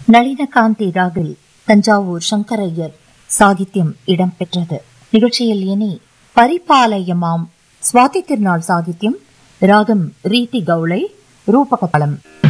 நளினகாந்தி ராகில் தஞ்சாவூர் சங்கரையர் சாகித்யம் இடம்பெற்றது. நிகழ்ச்சியில் இனி பரிபாலயமாம் சுவாதி திருநாள் சாகித்யம், ராகம் ரீதி கவுளை, ரூபகதளம்.